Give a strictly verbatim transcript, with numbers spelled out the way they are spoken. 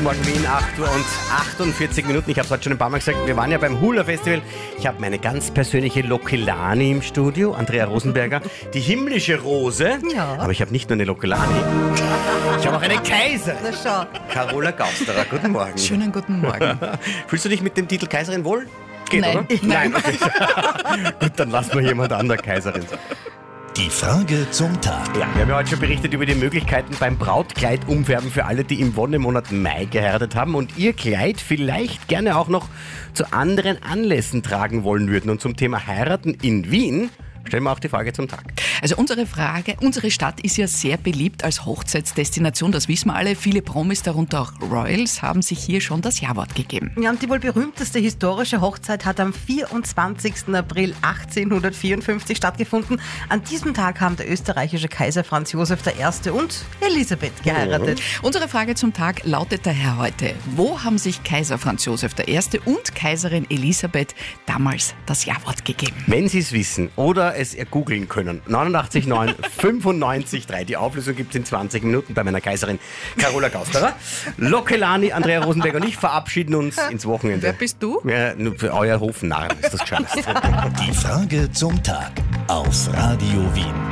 Guten Morgen Wien, acht Uhr und achtundvierzig Minuten. Ich habe es heute schon ein paar Mal gesagt, wir waren ja beim Hula Festival. Ich habe meine ganz persönliche Lokelani im Studio, Andrea Rosenberger, die himmlische Rose. Ja. Aber ich habe nicht nur eine Lokelani, ich habe auch eine Kaiserin. Na schau. Carola Gausterer, guten Morgen. Schönen guten Morgen. Fühlst du dich mit dem Titel Kaiserin wohl? Geht, Nein. oder? Nein. Okay. Gut, dann lassen wir jemand anderes Kaiserin sein. Die Frage zum Tag. Ja, wir haben ja heute schon berichtet über die Möglichkeiten beim Brautkleid umfärben für alle, die im Wonnemonat Mai geheiratet haben und ihr Kleid vielleicht gerne auch noch zu anderen Anlässen tragen wollen würden. Und zum Thema Heiraten in Wien stellen wir auch die Frage zum Tag. Also unsere Frage, unsere Stadt ist ja sehr beliebt als Hochzeitsdestination, das wissen wir alle. Viele Promis, darunter auch Royals, haben sich hier schon das Ja-Wort gegeben. Ja, und die wohl berühmteste historische Hochzeit hat am vierundzwanzigsten April achtzehnhundertvierundfünfzig stattgefunden. An diesem Tag haben der österreichische Kaiser Franz Josef der Erste und Elisabeth geheiratet. Mhm. Unsere Frage zum Tag lautet daher heute: Wo haben sich Kaiser Franz Josef der Erste und Kaiserin Elisabeth damals das Ja-Wort gegeben? Wenn Sie es wissen oder es googeln können, neunundachtzig neun fünfundneunzig drei. Die Auflösung gibt es in zwanzig Minuten bei meiner Kaiserin Carola Gausterer. Lokelani, Andrea Rosenberger und ich verabschieden uns ins Wochenende. Wer bist du? Ja, nur für euer Hofnarren ist das gescheit. Die Frage zum Tag auf Radio Wien.